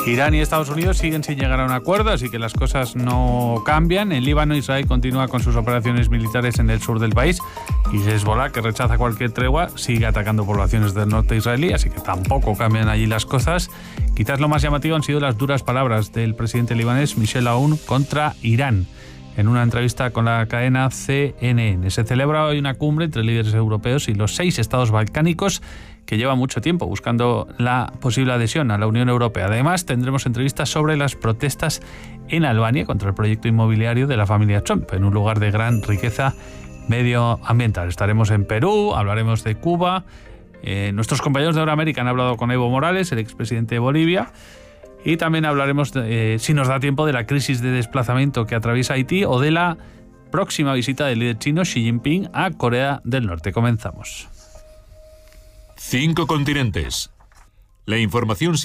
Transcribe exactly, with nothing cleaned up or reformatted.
Irán y Estados Unidos siguen sin llegar a un acuerdo, así que las cosas no cambian. En Líbano, Israel continúa con sus operaciones militares en el sur del país y Hezbollah, que rechaza cualquier tregua, sigue atacando poblaciones del norte israelí, así que tampoco cambian allí las cosas. Quizás lo más llamativo han sido las duras palabras del presidente libanés Michel Aoun contra Irán. En una entrevista con la cadena C N N. Se celebra hoy una cumbre entre líderes europeos y los seis estados balcánicos que llevan mucho tiempo buscando la posible adhesión a la Unión Europea. Además, tendremos entrevistas sobre las protestas en Albania contra el proyecto inmobiliario de la familia Trump, en un lugar de gran riqueza medioambiental. Estaremos en Perú, hablaremos de Cuba. Eh, nuestros compañeros de Hora América han hablado con Evo Morales, el expresidente de Bolivia. Y también hablaremos, de, eh, si nos da tiempo, de la crisis de desplazamiento que atraviesa Haití o de la próxima visita del líder chino Xi Jinping a Corea del Norte. Comenzamos. Cinco continentes. La información